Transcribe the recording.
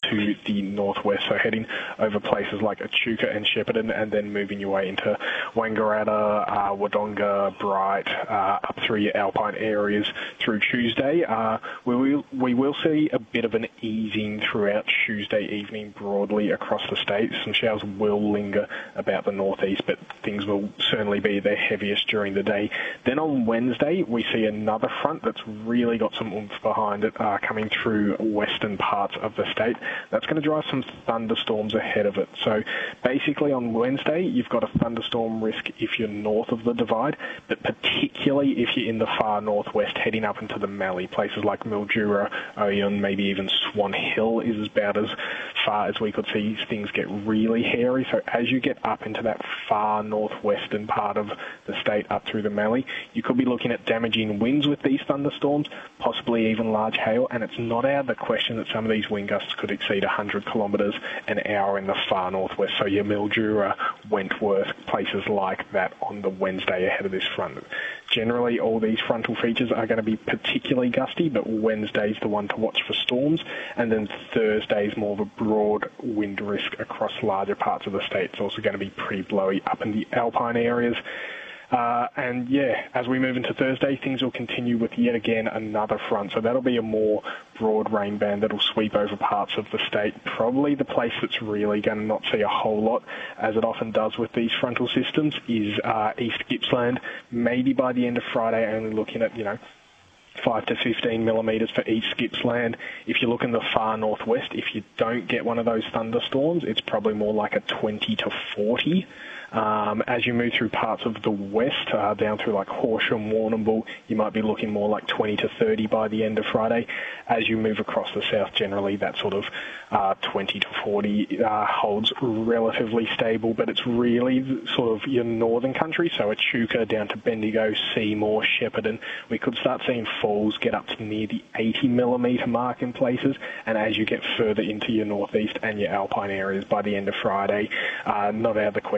to the northwest, so heading over places like Echuca and Shepparton, and then moving your way into Wangaratta, Wodonga, Bright, up through your alpine areas through Tuesday. We will see a bit of an easing throughout Tuesday evening broadly across the state. Some showers will linger about the northeast, but things will certainly be their heaviest during the day. Then on Wednesday, we see another front that's really got some oomph behind it coming through western parts of the state. That's going to drive some thunderstorms ahead of it. So basically on Wednesday, you've got a thunderstorm risk if you're north of the divide, but particularly if you're in the far northwest heading up into the Mallee. Places like Mildura, Oyun, maybe even Swan Hill is about as far as we could see things get really hairy. So as you get up into that far northwestern part of the state up through the Mallee, you could be looking at damaging winds with these thunderstorms, possibly even large hail, and it's not out of the question that some of these wind gusts could exceed 100 kilometres an hour in the far northwest. So your Mildura, Wentworth, places like that on the Wednesday ahead of this front. Generally, all these frontal features are going to be particularly gusty, but Wednesday's the one to watch for storms, and then Thursday's more of a broad wind risk across larger parts of the state. It's also going to be pretty blowy up in the alpine areas. And yeah, as we move into Thursday, things will continue with yet again another front. So that'll be a more broad rain band that'll sweep over parts of the state. Probably the place that's really going to not see a whole lot, as it often does with these frontal systems, is East Gippsland. Maybe by the end of Friday, only looking at, 5 to 15 millimetres for East Gippsland. If you look in the far northwest, if you don't get one of those thunderstorms, it's probably more like a 20 to 40. As you move through parts of the west, down through like Horsham, Warrnambool, you might be looking more like 20 to 30 by the end of Friday. As you move across the south, generally that sort of 20 to 40 holds relatively stable, but it's really sort of your northern country, so Echuca down to Bendigo, Seymour, Shepparton. We could start seeing falls get up to near the 80 millimetre mark in places, and as you get further into your northeast and your alpine areas by the end of Friday, not out of the question